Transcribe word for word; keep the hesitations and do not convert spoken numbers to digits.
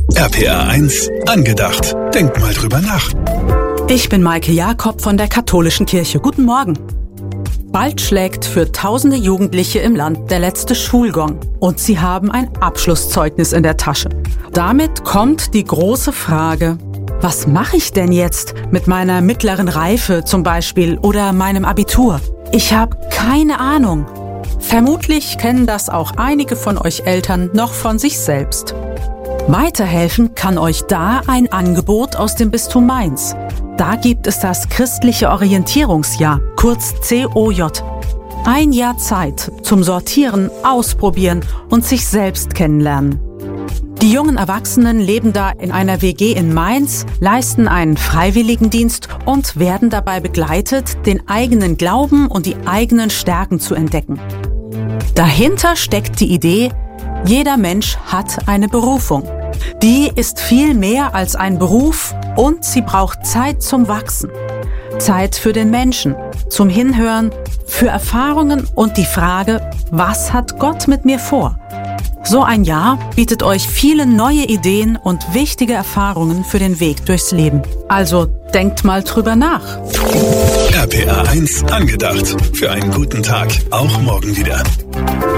R P R eins angedacht. Denkt mal drüber nach. Ich bin Maike Jakob von der Katholischen Kirche. Guten Morgen. Bald schlägt für tausende Jugendliche im Land der letzte Schulgong und sie haben ein Abschlusszeugnis in der Tasche. Damit kommt die große Frage: Was mache ich denn jetzt mit meiner mittleren Reife zum Beispiel oder meinem Abitur? Ich habe keine Ahnung. Vermutlich kennen das auch einige von euch Eltern noch von sich selbst. Weiterhelfen kann euch da ein Angebot aus dem Bistum Mainz. Da gibt es das christliche Orientierungsjahr, kurz C O J. Ein Jahr Zeit zum Sortieren, Ausprobieren und sich selbst kennenlernen. Die jungen Erwachsenen leben da in einer W G in Mainz, leisten einen Freiwilligendienst und werden dabei begleitet, den eigenen Glauben und die eigenen Stärken zu entdecken. Dahinter steckt die Idee: Jeder Mensch hat eine Berufung. Die ist viel mehr als ein Beruf und sie braucht Zeit zum Wachsen. Zeit für den Menschen, zum Hinhören, für Erfahrungen und die Frage: Was hat Gott mit mir vor? So ein Jahr bietet euch viele neue Ideen und wichtige Erfahrungen für den Weg durchs Leben. Also denkt mal drüber nach. R P R eins angedacht. Für einen guten Tag. Auch morgen wieder.